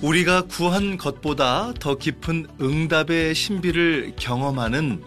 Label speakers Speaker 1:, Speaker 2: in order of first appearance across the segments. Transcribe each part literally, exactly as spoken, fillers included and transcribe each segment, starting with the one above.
Speaker 1: 우리가 구한 것보다 더 깊은 응답의 신비를 경험하는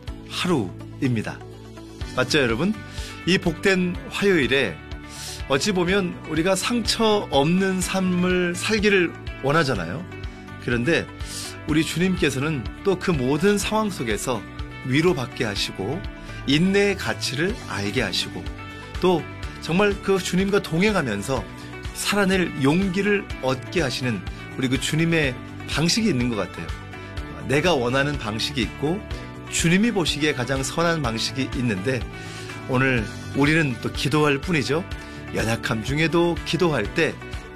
Speaker 1: 하루입니다. 맞죠, 여러분? 이 복된 화요일에 어찌 보면 우리가 상처 없는 삶을 살기를 원하잖아요. 그런데 우리 주님께서는 또 그 모든 상황 속에서 위로받게 하시고 인내의 가치를 알게 하시고 또 정말 그 주님과 동행하면서 살아낼 용기를 얻게 하시는 우리 그 주님의 방식이 있는 것 같아요. 내가 원하는 방식이 있고 주님이 보시기에 가장 선한 방식이 있는데 오늘 우리는 또 기도할 뿐이죠. 연약함 중에도 기도할 때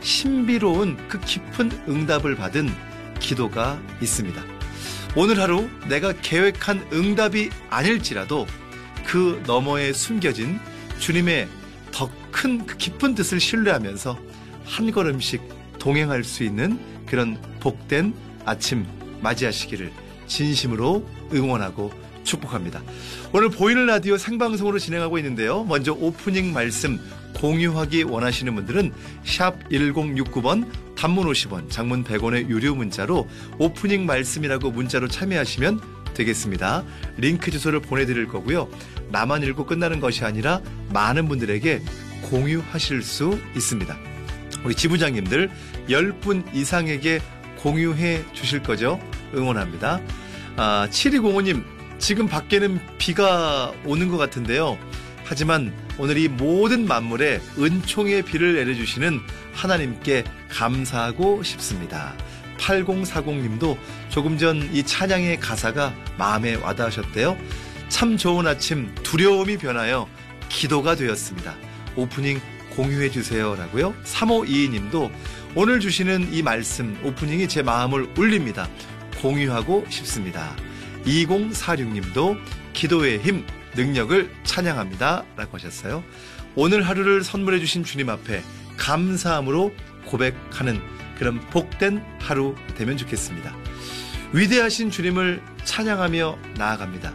Speaker 1: 신비로운 그 깊은 응답을 받은 기도가 있습니다. 오늘 하루 내가 계획한 응답이 아닐지라도 그 너머에 숨겨진 주님의 더 큰 그 깊은 뜻을 신뢰하면서 한 걸음씩 동행할 수 있는 그런 복된 아침 맞이하시기를 진심으로 응원하고 축복합니다. 오늘 보이는 라디오 생방송으로 진행하고 있는데요. 먼저 오프닝 말씀 공유하기 원하시는 분들은 샵 일공육구 번 단문 오십 원, 장문 백 원의 유료 문자로 오프닝 말씀이라고 문자로 참여하시면 되겠습니다. 링크 주소를 보내드릴 거고요. 나만 읽고 끝나는 것이 아니라 많은 분들에게 공유하실 수 있습니다. 우리 지부장님들 열 분 이상에게 공유해 주실 거죠? 응원합니다. 아, 칠이공오 님, 지금 밖에는 비가 오는 것 같은데요. 하지만 오늘 이 모든 만물에 은총의 비를 내려주시는 하나님께 감사하고 싶습니다. 팔공사공 님도 조금 전 이 찬양의 가사가 마음에 와닿으셨대요. 참 좋은 아침, 두려움이 변하여 기도가 되었습니다. 오프닝 공유해 주세요 라고요. 삼오이이 님도 오늘 주시는 이 말씀 오프닝이 제 마음을 울립니다. 공유하고 싶습니다. 이공사육 님도 기도의 힘, 능력을 찬양합니다 라고 하셨어요. 오늘 하루를 선물해 주신 주님 앞에 감사함으로 고백하는 그런 복된 하루 되면 좋겠습니다. 위대하신 주님을 찬양하며 나아갑니다.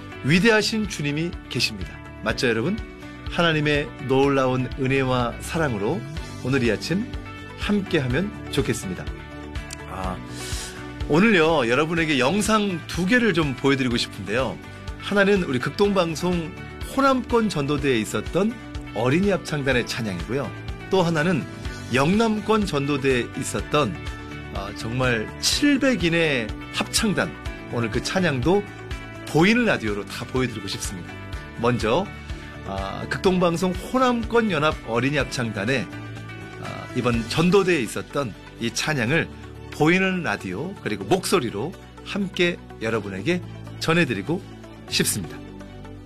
Speaker 1: 위대하신 주님이 계십니다. 맞죠, 여러분? 하나님의 놀라운 은혜와 사랑으로 오늘 이 아침 함께하면 좋겠습니다. 아, 오늘요 여러분에게 영상 두 개를 좀 보여드리고 싶은데요. 하나는 우리 극동방송 호남권 전도대에 있었던 어린이 합창단의 찬양이고요. 또 하나는 영남권 전도대에 있었던 어, 정말 칠백 인의 합창단, 오늘 그 찬양도 보이는 라디오로 다 보여드리고 싶습니다. 먼저 어, 극동방송 호남권 연합 어린이 합창단의 어, 이번 전도대에 있었던 이 찬양을 보이는 라디오 그리고 목소리로 함께 여러분에게 전해드리고 싶습니다.